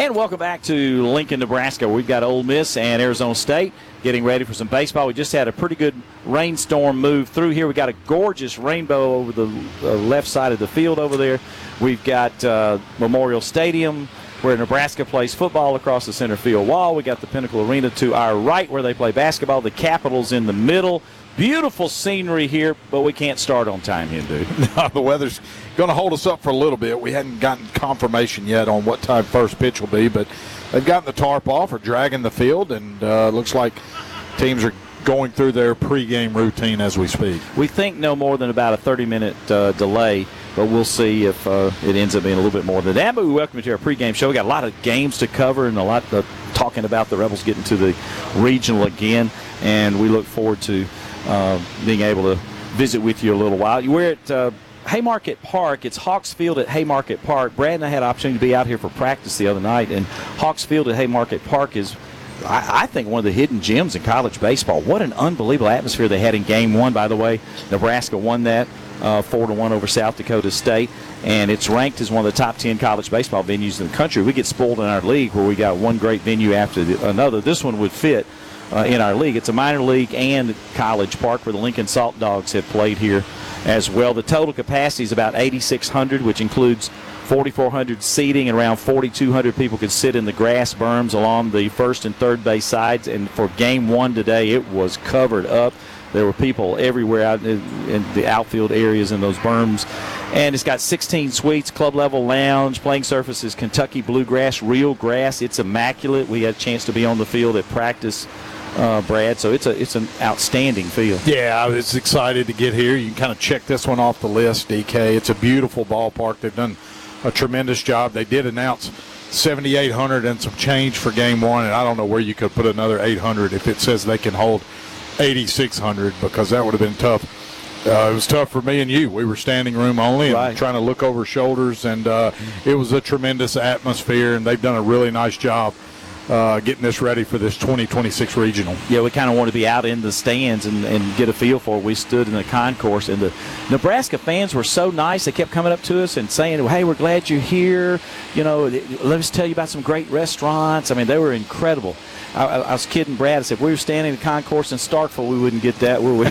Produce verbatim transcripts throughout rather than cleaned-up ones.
And welcome back to Lincoln, Nebraska. We've got Ole Miss and Arizona State getting ready for some baseball. We just had a pretty good rainstorm move through here. We got a gorgeous rainbow over the uh, left side of the field over there. We've got uh, Memorial Stadium where Nebraska plays football across the center field wall. We got the Pinnacle Arena to our right where they play basketball. The Capitol's in the middle. Beautiful scenery here, but we can't start on time here, dude. No, the weather's going to hold us up for a little bit. We hadn't gotten confirmation yet on what time first pitch will be, but they've gotten the tarp off or dragging the field, and uh, looks like teams are going through their pregame routine as we speak. We think no more than about a thirty-minute uh, delay, but we'll see if uh, it ends up being a little bit more than that. But we welcome you to our pregame show. We got a lot of games to cover and a lot of talking about the Rebels getting to the regional again, and we look forward to uh, being able to visit with you a little while. We're at uh, Haymarket Park. It's Hawks Field at Haymarket Park. Brad and I had an opportunity to be out here for practice the other night, and Hawks Field at Haymarket Park is, I, I think, one of the hidden gems in college baseball. What an unbelievable atmosphere they had in Game One, by the way. Nebraska won that uh, four to one over South Dakota State, and it's ranked as one of the top ten college baseball venues in the country. We get spoiled in our league where we got one great venue after the, another. This one would fit uh, in our league. It's a minor league and college park where the Lincoln Salt Dogs have played here as well. The total capacity is about eighty-six hundred, which includes forty-four hundred seating, and around forty-two hundred people could sit in the grass berms along the first and third base sides. And for game one today, it was covered up. There were people everywhere out in, in the outfield areas and those berms. And it's got sixteen suites, club-level lounge, playing surfaces, Kentucky bluegrass, real grass. It's immaculate. We had a chance to be on the field at practice, uh, Brad, so it's a it's an outstanding field. Yeah, I was excited to get here. You can kind of check this one off the list, D K. It's a beautiful ballpark. They've done a tremendous job. They did announce seventy-eight hundred and some change for game one, and I don't know where you could put another eight hundred if it says they can hold eighty-six hundred, because that would have been tough. Uh, it was tough for me and you. We were standing room only and right. trying to look over shoulders, and uh, it was a tremendous atmosphere, and they've done a really nice job uh, getting this ready for this twenty twenty-six regional. Yeah, we kind of want to be out in the stands and, and get a feel for it. We stood in the concourse, and the Nebraska fans were so nice. They kept coming up to us and saying, hey, we're glad you're here. You know, let us tell you about some great restaurants. I mean, they were incredible. I, I was kidding Brad. I said, if we were standing in the concourse in Starkville, we wouldn't get that, were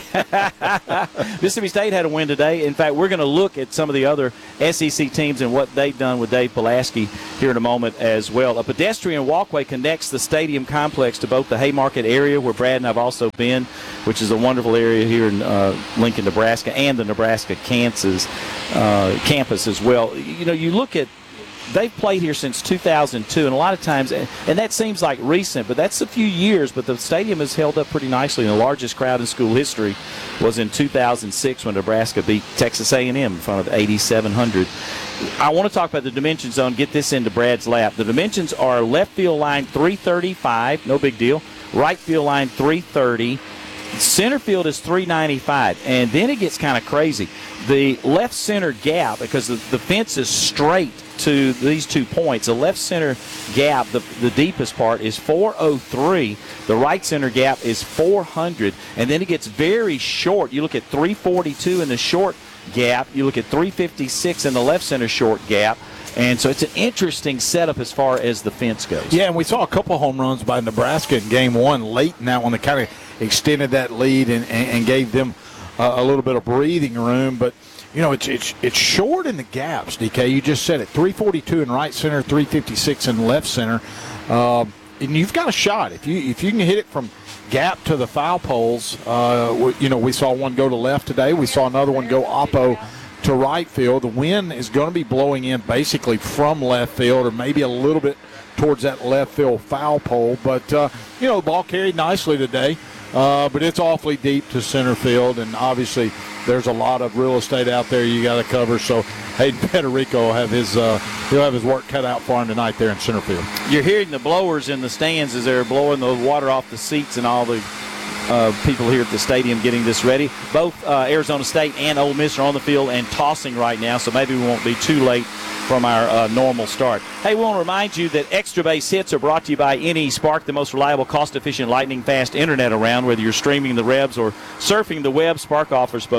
we? Mississippi State had a win today. In fact, we're going to look at some of the other S E C teams and what they've done with Dave Pulaski here in a moment as well. A pedestrian walkway connects the stadium complex to both the Haymarket area, where Brad and I have also been, which is a wonderful area here in uh, Lincoln, Nebraska, and the Nebraska-Kansas uh, campus as well. You know, you look at they've played here since two thousand two, and a lot of times, and that seems like recent, but that's a few years, but the stadium has held up pretty nicely. And the largest crowd in school history was in two thousand six when Nebraska beat Texas A and M in front of eighty-seven hundred. I want to talk about the dimension zone, get this into Brad's lap. The dimensions are left field line three thirty-five, no big deal, right field line three thirty, center field is three ninety-five, and then it gets kind of crazy. The left center gap, because the, the fence is straight to these two points, the left center gap, the, the deepest part, is four oh three. The right center gap is four hundred, and then it gets very short. You look at three forty-two in the short gap. You look at three fifty-six in the left center short gap. And so it's an interesting setup as far as the fence goes. Yeah, and we saw a couple home runs by Nebraska in game one late in that one that kind of extended that lead and, and, and gave them uh, a little bit of breathing room. But, you know, it's, it's it's short in the gaps, D K. You just said it. three forty-two in right center, three fifty-six in left center. Uh, and you've got a shot. If you if you can hit it from gap to the foul poles, uh, you know, we saw one go to left today. We saw another one go oppo to right field. The wind is going to be blowing in basically from left field, or maybe a little bit towards that left field foul pole. But, uh, you know, the ball carried nicely today, uh, but it's awfully deep to center field, and obviously there's a lot of real estate out there you got to cover. So Hayden Federico will have his uh, he'll have his work cut out for him tonight there in center field. You're hearing the blowers in the stands as they're blowing the water off the seats and all the Uh, people here at the stadium getting this ready. Both uh, Arizona State and Ole Miss are on the field and tossing right now, so maybe we won't be too late from our uh, normal start. Hey, we want to remind you that Extra Base Hits are brought to you by N E Spark, the most reliable, cost-efficient, lightning-fast internet around. Whether you're streaming the Rebs or surfing the web, Spark offers both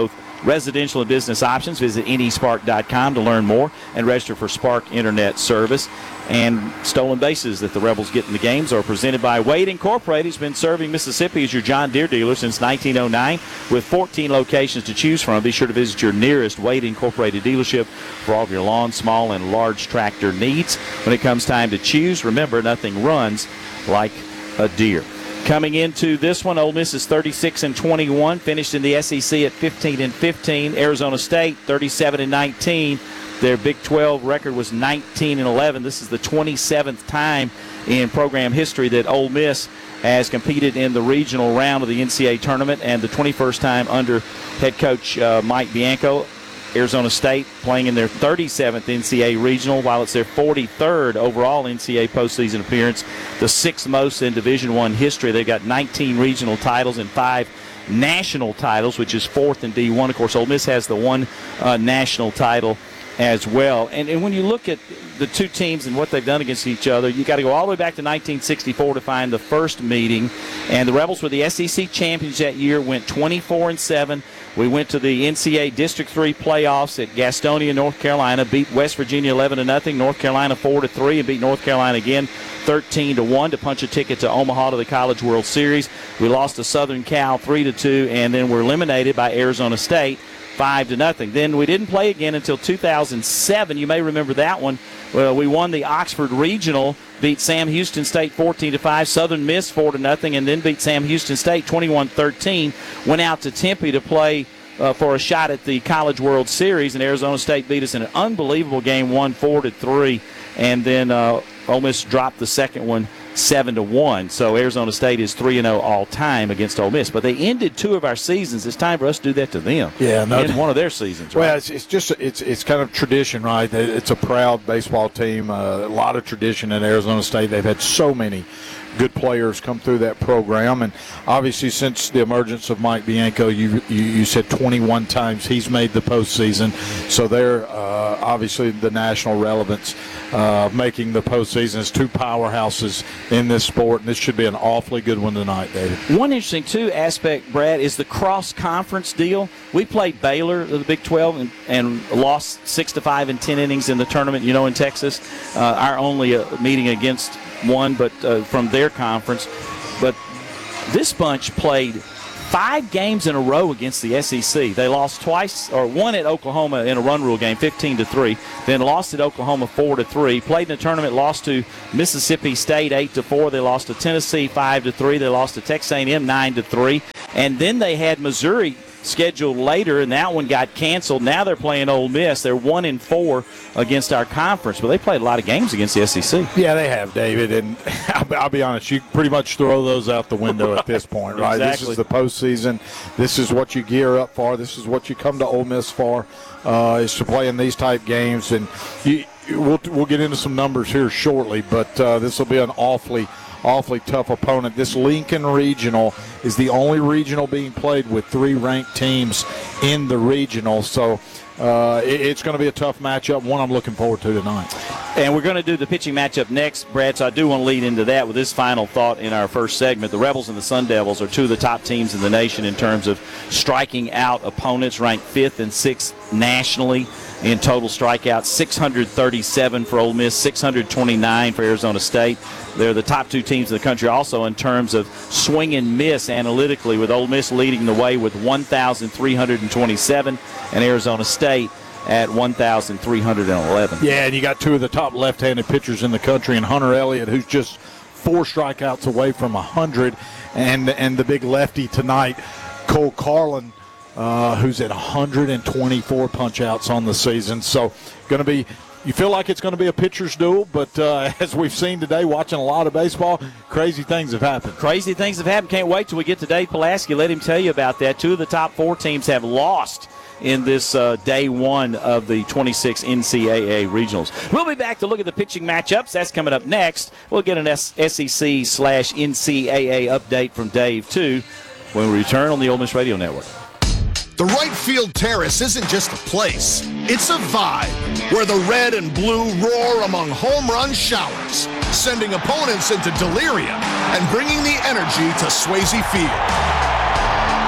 residential and business options. Visit N E Spark dot com to learn more and register for Spark Internet service. And stolen bases that the Rebels get in the games are presented by Wade Incorporated. Has been serving Mississippi as your John Deere dealer since nineteen oh nine with fourteen locations to choose from. Be sure to visit your nearest Wade Incorporated dealership for all of your lawn, small, and large tractor needs. When it comes time to choose, remember, nothing runs like a Deere. Coming into this one, Ole Miss is thirty-six and twenty-one, finished in the S E C at fifteen and fifteen. Arizona State thirty-seven and nineteen. Their Big twelve record was nineteen and eleven. This is the twenty-seventh time in program history that Ole Miss has competed in the regional round of the N C double A tournament, and the twenty-first time under head coach uh, Mike Bianco. Arizona State playing in their thirty-seventh N C double A regional, while it's their forty-third overall N C double A postseason appearance, the sixth most in Division I history. They've got nineteen regional titles and five national titles, which is fourth in D one. Of course, Ole Miss has the one uh, national title as well. And, and when you look at the two teams and what they've done against each other, you got to go all the way back to nineteen sixty-four to find the first meeting. And the Rebels were the S E C champions that year, went twenty-four and seven. We went to the N C double A District three playoffs at Gastonia, North Carolina, beat West Virginia eleven to nothing, North Carolina four to three, and beat North Carolina again thirteen to one to punch a ticket to Omaha to the College World Series. We lost to Southern Cal three to two, and then were eliminated by Arizona State five to nothing. Then we didn't play again until two thousand seven. You may remember that one. Well, we won the Oxford Regional, beat Sam Houston State fourteen to five, Southern Miss four to nothing, and then beat Sam Houston State twenty-one thirteen. Went out to Tempe to play uh, for a shot at the College World Series, and Arizona State beat us in an unbelievable game, won four to three, and then uh, Ole Miss dropped the second one seven to one. So Arizona State is three and oh all time against Ole Miss. But they ended two of our seasons. It's time for us to do that to them. Yeah, no, in one of their seasons. Right? Well, it's, it's just it's it's kind of tradition, right? It's a proud baseball team. Uh, a lot of tradition at Arizona State. They've had so many good players come through that program, and obviously since the emergence of Mike Bianco, you you, you said twenty-one times he's made the postseason. So they're uh, obviously the national relevance. Uh, making the postseason as two powerhouses in this sport, and this should be an awfully good one tonight, David. One interesting, too, aspect, Brad, is the cross-conference deal. We played Baylor, the Big twelve, and, and lost six to five in ten innings in the tournament, you know, in Texas. Uh, our only uh, meeting against one, but uh, from their conference. But this bunch played five games in a row against the S E C. They lost twice, or one at Oklahoma in a run rule game, fifteen to three. Then lost at Oklahoma four to three. Played in the tournament, lost to Mississippi State eight to four. They lost to Tennessee five to three. They lost to Texas A and M nine to three. And then they had Missouri scheduled later, and that one got canceled. Now they're playing Ole Miss. They're one and four against our conference, but they played a lot of games against the S E C. Yeah, they have, David, and I'll be, I'll be honest, you pretty much throw those out the window right. At this point, right? Exactly. This is the postseason. This is what you gear up for. This is what you come to Ole Miss for, uh, is to play in these type games. And you, we'll we'll get into some numbers here shortly, but uh, this will be an awfully awfully tough opponent. This Lincoln Regional is the only regional being played with three ranked teams in the regional. So uh, it, it's going to be a tough matchup, one I'm looking forward to tonight. And we're going to do the pitching matchup next, Brad, so I do want to lead into that with this final thought in our first segment. The Rebels and the Sun Devils are two of the top teams in the nation in terms of striking out opponents, ranked fifth and sixth nationally in total strikeouts, six hundred thirty-seven for Ole Miss, six hundred twenty-nine for Arizona State. They're the top two teams in the country also in terms of swing and miss analytically, with Ole Miss leading the way with one thousand three hundred twenty-seven and Arizona State at one thousand three hundred eleven. Yeah, and you got two of the top left-handed pitchers in the country, and Hunter Elliott, who's just four strikeouts away from one hundred, and and the big lefty tonight, Cole Carlin, uh, who's at one hundred twenty-four punch-outs on the season. So going to be, you feel like it's going to be a pitcher's duel, but uh, as we've seen today, watching a lot of baseball, crazy things have happened. Crazy things have happened. Can't wait till we get to Dave Pulaski. Let him tell you about that. Two of the top four teams have lost in this uh, day one of the twenty-six N C double A regionals. We'll be back to look at the pitching matchups. That's coming up next. We'll get an S E C slash N C double A update from Dave, too, when we return on the Ole Miss Radio Network. The right field terrace isn't just a place, it's a vibe where the red and blue roar among home run showers, sending opponents into delirium and bringing the energy to Swayze Field. This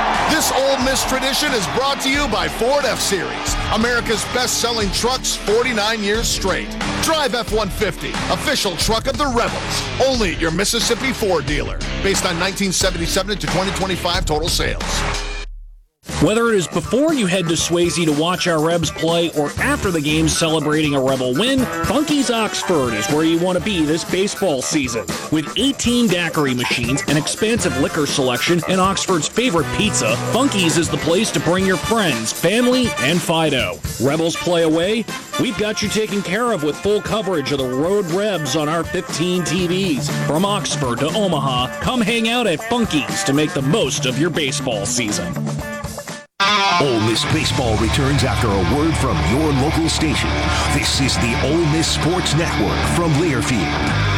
This Ole Miss tradition is brought to you by Ford F-Series, America's best-selling trucks forty-nine years straight. Drive F one fifty, official truck of the Rebels, only at your Mississippi Ford dealer. Based on nineteen seventy-seven to twenty twenty-five total sales. Whether it is before you head to Swayze to watch our Rebs play or after the game celebrating a Rebel win, Funky's Oxford is where you want to be this baseball season. With eighteen daiquiri machines, an expansive liquor selection, and Oxford's favorite pizza, Funky's is the place to bring your friends, family, and Fido. Rebels play away? We've got you taken care of with full coverage of the Road Rebs on our fifteen T Vs. From Oxford to Omaha, come hang out at Funky's to make the most of your baseball season. Ole Miss baseball returns after a word from your local station. This is the Ole Miss Sports Network from Learfield.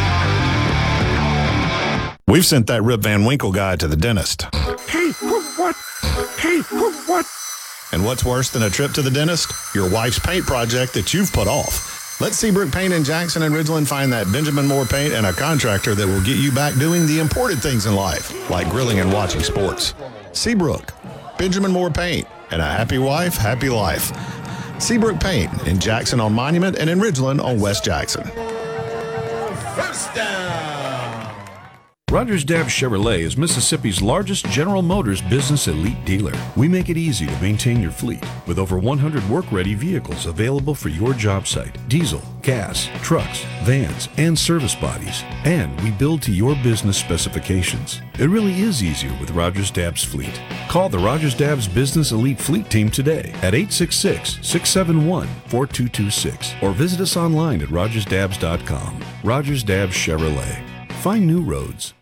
We've sent that Rip Van Winkle guy to the dentist. Hey, what? Hey, what? And what's worse than a trip to the dentist? Your wife's paint project that you've put off. Let Seabrook Paint in Jackson and Ridgeland find that Benjamin Moore paint and a contractor that will get you back doing the important things in life, like grilling and watching sports. Seabrook, Benjamin Moore Paint, and a happy wife, happy life. Seabrook Paint in Jackson on Monument and in Ridgeland on West Jackson. First down. Rogers Dabbs Chevrolet is Mississippi's largest General Motors business elite dealer. We make it easy to maintain your fleet with over one hundred work-ready vehicles available for your job site. Diesel, gas, trucks, vans, and service bodies. And we build to your business specifications. It really is easier with Rogers Dabbs Fleet. Call the Rogers Dabbs Business Elite Fleet Team today at eight six six, six seven one, four two two six or visit us online at rogers dabbs dot com. Rogers Dabbs Chevrolet. Find new roads.